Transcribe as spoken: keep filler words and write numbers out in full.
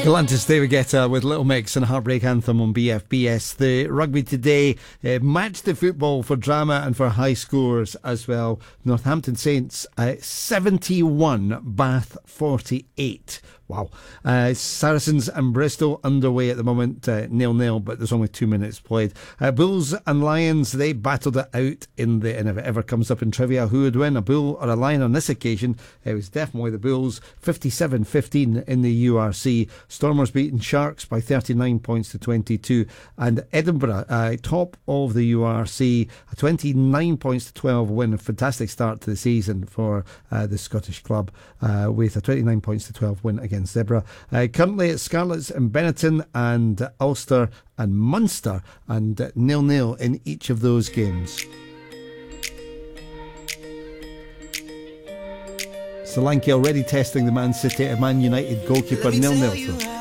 Galantis David Guetta with Little Mix and Heartbreak Anthem on B F B S. The rugby today uh, matched the football for drama and for high scores as well. Northampton Saints uh, seventy-one, Bath forty-eight. Wow. Uh, Saracens and Bristol underway at the moment, uh, nil-nil, but there's only two minutes played. Uh, Bulls and Lions, they battled it out in the, and if it ever comes up in trivia, who would win, a Bull or a Lion on this occasion? It was definitely the Bulls, fifty-seven fifteen in the U R C. Stormers beaten Sharks by thirty-nine points to twenty-two, and Edinburgh, uh, top of the U R C, a twenty-nine points to twelve win. A fantastic start to the season for uh, the Scottish club uh, with a twenty-nine points to twelve win against Zebra. Uh, currently it's Scarlets and Benetton and Ulster and Munster, and uh, nil-nil in each of those games. Solanke already testing the Man City, Man United goalkeeper, nil-nil. So.